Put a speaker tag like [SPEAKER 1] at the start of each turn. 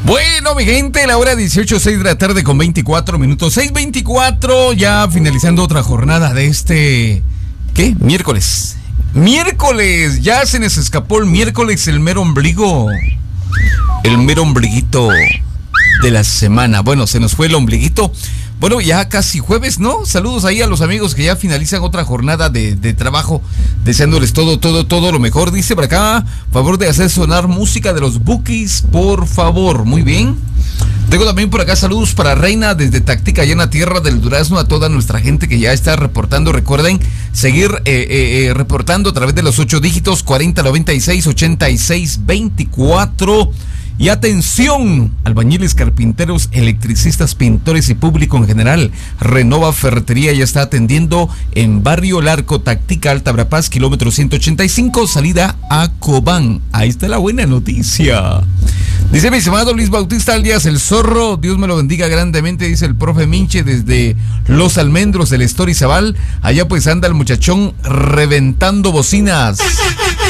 [SPEAKER 1] Bueno, mi gente, la hora 18:06 de la tarde con 24 minutos. 6:24, ya finalizando otra jornada de este... ¿Qué? Miércoles. Miércoles, ya se nos escapó el miércoles, el mero ombligo. El mero ombliguito de la semana. Bueno, se nos fue el ombliguito. Bueno, ya casi jueves, ¿no? Saludos ahí a los amigos que ya finalizan otra jornada de trabajo, deseándoles todo lo mejor. Dice por acá, favor de hacer sonar música de los Bukis, por favor. Muy bien. Tengo también por acá saludos para Reina desde Táctica, allá en la tierra del Durazno, a toda nuestra gente que ya está reportando. Recuerden seguir reportando a través de los 8 dígitos 4096-8624. Y atención, albañiles, carpinteros, electricistas, pintores y público en general. Renova Ferretería ya está atendiendo en Barrio Larco, Táctica, Alta Verapaz, kilómetro 185, salida a Cobán. Ahí está la buena noticia. Dice mi estimado Luis Bautista alias El Zorro, Dios me lo bendiga grandemente, dice el profe Minche desde Los Almendros del Estorizabal. Allá pues anda el muchachón reventando bocinas.